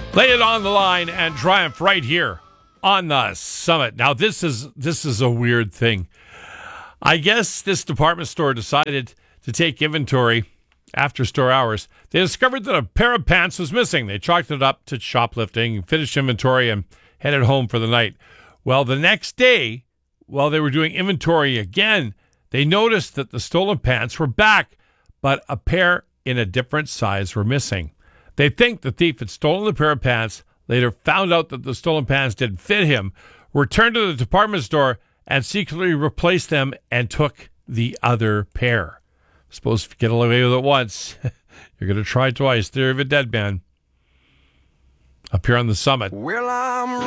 Lay it on the line and triumph right here on the Summit. Now, this is a weird thing. I guess this department store decided to take inventory after store hours. They discovered that a pair of pants was missing. They chalked it up to shoplifting, finished inventory, and headed home for the night. Well, the next day, while they were doing inventory again, they noticed that the stolen pants were back, but a pair in a different size were missing. They think the thief had stolen the pair of pants, later found out that the stolen pants didn't fit him, returned to the department store, and secretly replaced them and took the other pair. Supposed to get away with it once. You're going to try twice. Theory of a Dead Man. Up here on the Summit. Well, I'm